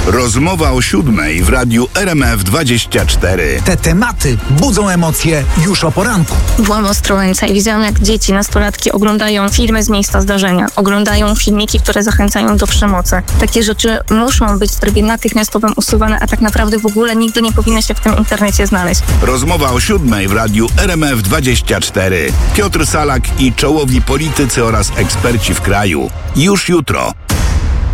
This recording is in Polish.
Rozmowa o 7:00 w radiu RMF24. Te tematy budzą emocje już o poranku. Byłam Ostrołęce i widziałam, jak dzieci, nastolatki oglądają filmy z miejsca zdarzenia, oglądają filmiki, które zachęcają do przemocy. Takie rzeczy muszą być w trybie natychmiastowym usuwane, a tak naprawdę w ogóle nigdy nie powinny się w tym internecie znaleźć. Rozmowa o 7:00 w radiu RMF24. Piotr Salak i czołowi politycy oraz eksperci w kraju. Już jutro.